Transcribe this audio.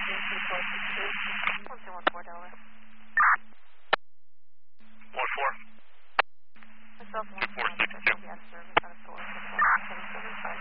1214 Delaware. 1-4. Myself, 1-4, special gas service on a 4, 777.